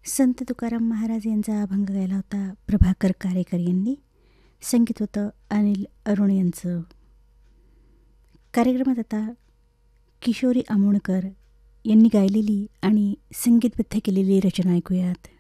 संत तुकाराम महाराज यांचा अभंग गायला होता प्रभाकर कारेकर यांनी. संगीत होतं अनिल अरुण यांचं. कार्यक्रमात आता किशोरी आमोणकर यांनी गायलेली आणि संगीतबद्ध केलेली रचना ऐकूयात.